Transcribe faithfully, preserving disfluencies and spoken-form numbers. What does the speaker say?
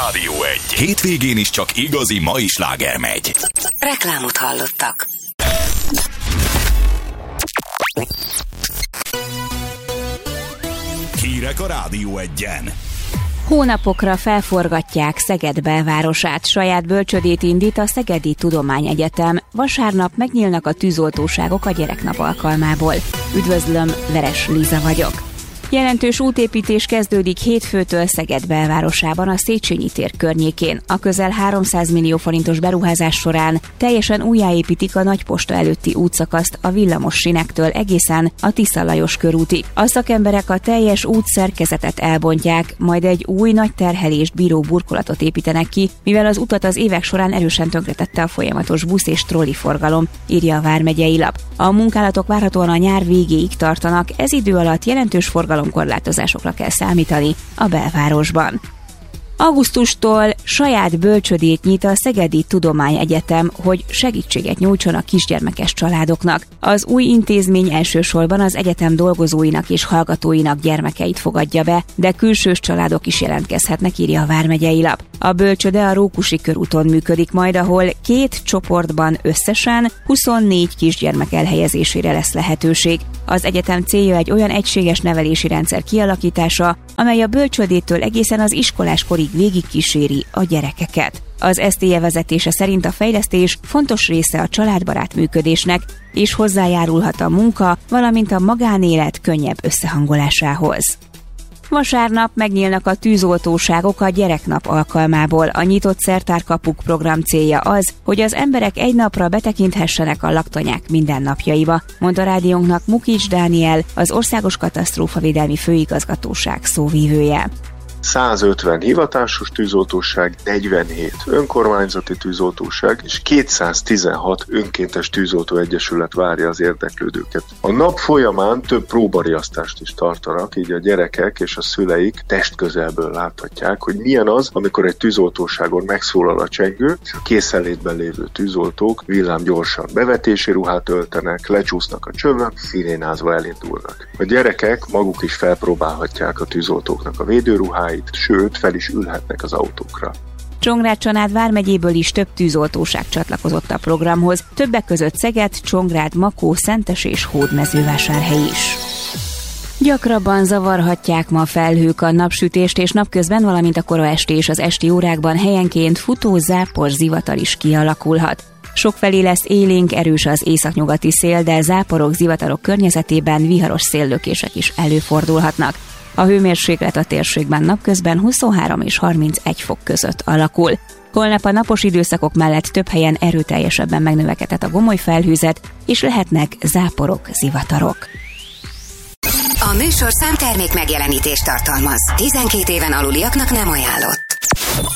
Rádió egy. Hétvégén is csak igazi mai sláger megy. Reklámot hallottak. Hírek a Rádió egyen. Hónapokra felforgatják Szeged belvárosát. Saját bölcsödét indít a Szegedi Tudományegyetem. Vasárnap megnyílnak a tűzoltóságok a gyereknap alkalmából. Üdvözlöm, Veres Liza vagyok. Jelentős útépítés kezdődik hétfőtől Szeged belvárosában a Széchenyi tér környékén. A közel háromszáz millió forintos beruházás során teljesen újjáépítik a Nagyposta előtti útszakaszt a villamos sinektől egészen a Tisza Lajos körútig. A szakemberek a teljes útszerkezetet elbontják, majd egy új nagy terhelést bíró burkolatot építenek ki, mivel az utat az évek során erősen tönkretette a folyamatos busz és trolli forgalom, írja a Vármegyei Lap. A munkálatok várhatóan a nyár végéig tartanak, ez idő alatt jelentős forgalomkorlátozásokra kell számítani a belvárosban. Augusztustól saját bölcsödét nyit a Szegedi Tudományegyetem, hogy segítséget nyújtson a kisgyermekes családoknak. Az új intézmény elsősorban az egyetem dolgozóinak és hallgatóinak gyermekeit fogadja be, de külsős családok is jelentkezhetnek, írja a Vármegyei Lap. A bölcsöde a Rókusi körúton működik majd, ahol két csoportban összesen huszonnégy kisgyermek elhelyezésére lesz lehetőség. Az egyetem célja egy olyan egységes nevelési rendszer kialakítása, amely a bölcsödétől egészen az iskolás korig végigkíséri a gyerekeket. Az es té e vezetése szerint a fejlesztés fontos része a családbarát működésnek, és hozzájárulhat a munka, valamint a magánélet könnyebb összehangolásához. Vasárnap megnyílnak a tűzoltóságok a gyereknap alkalmából. A nyitott szertárkapuk program célja az, hogy az emberek egy napra betekinthessenek a laktanyák mindennapjaiba, mondta rádiónknak Mukics Dániel, az Országos Katasztrófavédelmi Főigazgatóság szóvívője. százötven hivatásos tűzoltóság, negyvenhét önkormányzati tűzoltóság és kétszáztizenhat önkéntes tűzoltóegyesület várja az érdeklődőket. A nap folyamán több próbariasztást is tartanak, így a gyerekek és a szüleik testközelből láthatják, hogy milyen az, amikor egy tűzoltóságon megszólal a csengő, és a készenlétben lévő tűzoltók villámgyorsan bevetési ruhát öltenek, lecsúsznak a csövön, szirénázva elindulnak. A gyerekek maguk is felpróbálhatják a tűzoltóknak a védőruháit, sőt, fel is ülhetnek az autókra. Csongrád-Csanád vármegyéből is több tűzoltóság csatlakozott a programhoz, többek között Szeged, Csongrád, Makó, Szentes és Hódmezővásárhely is. Gyakrabban zavarhatják ma felhők a napsütést, és napközben, valamint a kora esti és az esti órákban helyenként futó zápor zivatar is kialakulhat. Sokfelé lesz élénk, erős az északnyugati szél, de záporok, zivatarok környezetében viharos széllökések is előfordulhatnak. A hőmérséklet a térségben napközben huszonhárom és harmincegy fok között alakul. Holnap a napos időszakok mellett több helyen erőteljesebben megnövekedett a gomoly felhőzet, és lehetnek záporok, zivatarok. A műsor számtermék megjelenítést tartalmaz. tizenkét éven aluliaknak nem ajánlott.